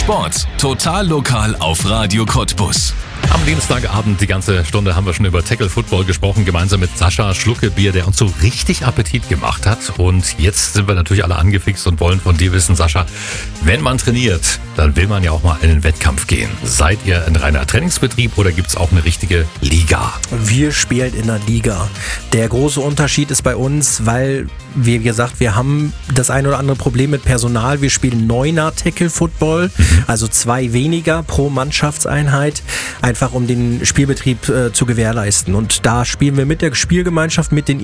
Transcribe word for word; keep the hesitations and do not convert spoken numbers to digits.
Sport. Total lokal auf Radio Cottbus. Am Dienstagabend, die ganze Stunde, haben wir schon über Tackle Football gesprochen, gemeinsam mit Sascha Schluckebier, der uns so richtig Appetit gemacht hat. Und jetzt sind wir natürlich alle angefixt und wollen von dir wissen, Sascha, wenn man trainiert, dann will man ja auch mal in den Wettkampf gehen. Seid ihr ein reiner Trainingsbetrieb oder gibt es auch eine richtige Liga? Wir spielen in der Liga. Der große Unterschied ist bei uns, weil, wie gesagt, wir haben das ein oder andere Problem mit Personal. Wir spielen Neuner Tackle Football, mhm. also zwei weniger pro Mannschaftseinheit, einfach um den Spielbetrieb äh, zu gewährleisten. Und da spielen wir mit der Spielgemeinschaft, mit den